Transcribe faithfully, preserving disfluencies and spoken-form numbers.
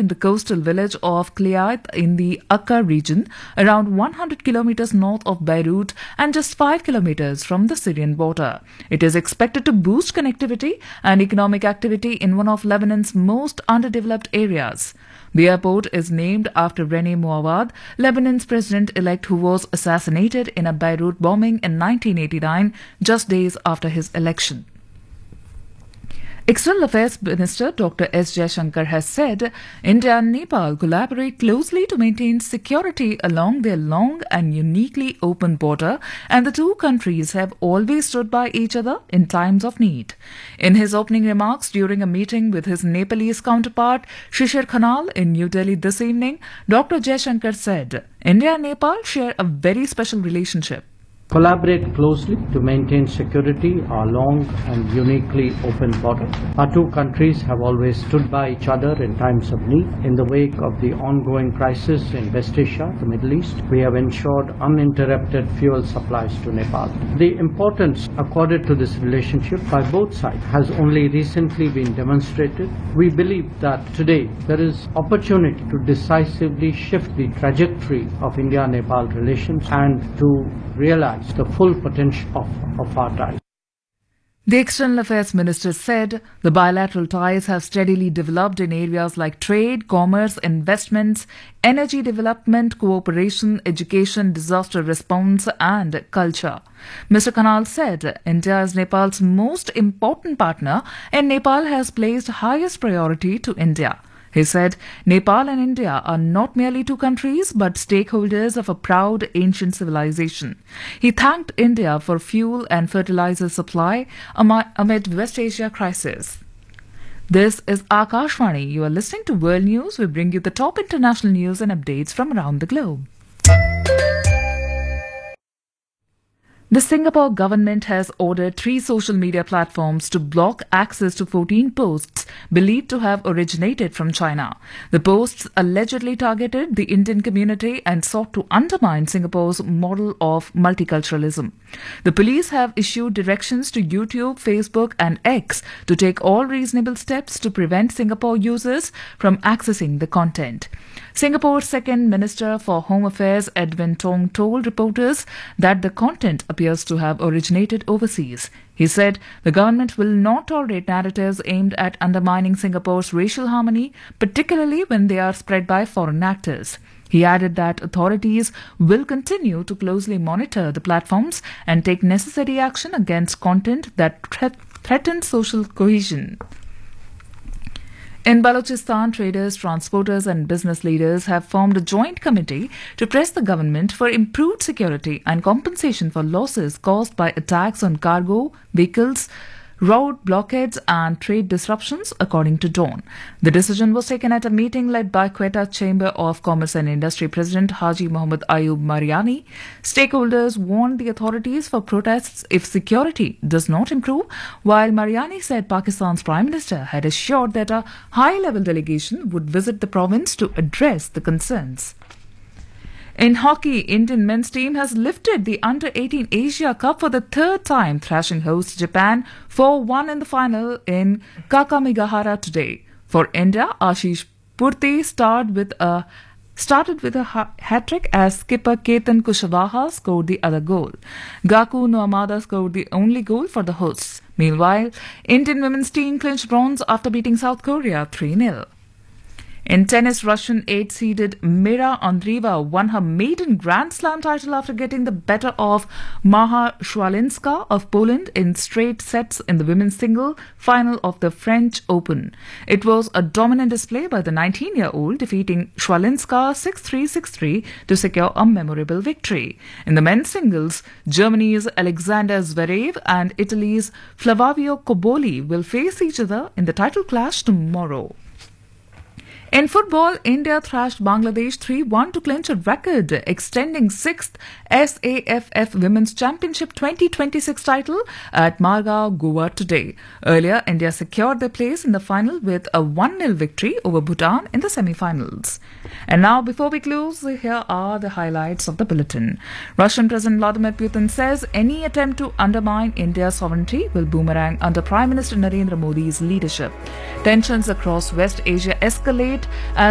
in the coastal village of Kliat in the Akka region, around one hundred kilometers north of Beirut and just five kilometers from the Syrian border. It is expected to boost connectivity and economic activity in one of Lebanon's most underdeveloped areas. The airport is named after René Mouawad, Lebanon's president-elect who was assassinated in a Beirut bombing in nineteen eighty-nine, just days after his election. External Affairs Minister Doctor S Jaishankar has said India and Nepal collaborate closely to maintain security along their long and uniquely open border, and the two countries have always stood by each other in times of need. In his opening remarks during a meeting with his Nepalese counterpart Shishir Khanal in New Delhi this evening, Doctor Jaishankar said India and Nepal share a very special relationship. Collaborate closely to maintain security our long and uniquely open border. Our two countries have always stood by each other in times of need. In the wake of the ongoing crisis in West Asia, the Middle East, we have ensured uninterrupted fuel supplies to Nepal. The importance accorded to this relationship by both sides has only recently been demonstrated. We believe that today there is opportunity to decisively shift the trajectory of India-Nepal relations and to realize the full potential of, of our ties. The External Affairs Minister said the bilateral ties have steadily developed in areas like trade, commerce, investments, energy development, cooperation, education, disaster response and culture. Mister Khanal said India is Nepal's most important partner and Nepal has placed highest priority to India. He said Nepal and India are not merely two countries but stakeholders of a proud ancient civilization. He thanked India for fuel and fertilizer supply amid West Asia crisis. This is Akashvani. You are listening to World News. We bring you the top international news and updates from around the globe. The Singapore government has ordered three social media platforms to block access to fourteen posts believed to have originated from China. The posts allegedly targeted the Indian community and sought to undermine Singapore's model of multiculturalism. The police have issued directions to YouTube, Facebook and X to take all reasonable steps to prevent Singapore users from accessing the content. Singapore's second Minister for Home Affairs, Edwin Tong, told reporters that the content appears to have originated overseas. He said the government will not tolerate narratives aimed at undermining Singapore's racial harmony, particularly when they are spread by foreign actors. He added that authorities will continue to closely monitor the platforms and take necessary action against content that thre- threatens social cohesion. In Balochistan, traders, transporters and business leaders have formed a joint committee to press the government for improved security and compensation for losses caused by attacks on cargo, vehicles, road blockades and trade disruptions, according to Dawn. The decision was taken at a meeting led by Quetta Chamber of Commerce and Industry President Haji Mohammad Ayub Mariani. Stakeholders warned the authorities for protests if security does not improve, while Mariani said Pakistan's Prime Minister had assured that a high-level delegation would visit the province to address the concerns. In hockey, Indian men's team has lifted the under eighteen Asia Cup for the third time, thrashing host Japan four one in the final in Kakamigahara today. For India, Ashish Purti started with a started with a hat-trick as skipper Ketan Kushwaha scored the other goal. Gaku Noamada scored the only goal for the hosts. Meanwhile, Indian women's team clinched bronze after beating South Korea three nil. In tennis, Russian eight-seeded Mira Andreeva won her maiden Grand Slam title after getting the better of Maja Szwalinska of Poland in straight sets in the women's single final of the French Open. It was a dominant display by the nineteen-year-old, defeating Szwalinska six three six three to secure a memorable victory. In the men's singles, Germany's Alexander Zverev and Italy's Flavio Cobolli will face each other in the title clash tomorrow. In football, India thrashed Bangladesh three one to clinch a record, extending sixth S A F F Women's Championship twenty twenty-six title at Margao, Goa today. Earlier, India secured their place in the final with a one nil victory over Bhutan in the semi-finals. And now, before we close, here are the highlights of the bulletin. Russian President Vladimir Putin says any attempt to undermine India's sovereignty will boomerang under Prime Minister Narendra Modi's leadership. Tensions across West Asia escalate as